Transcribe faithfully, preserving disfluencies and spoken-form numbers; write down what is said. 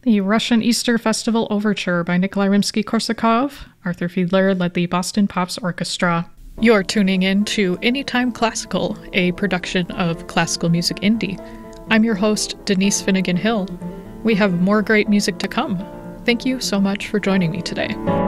the Russian Easter Festival Overture by Nikolai Rimsky-Korsakov. Arthur Fiedler led the Boston Pops Orchestra. You're tuning in to Anytime Classical, a production of Classical Music Indie. I'm your host, Denise Finnegan Hill. We have more great music to come. Thank you so much for joining me today.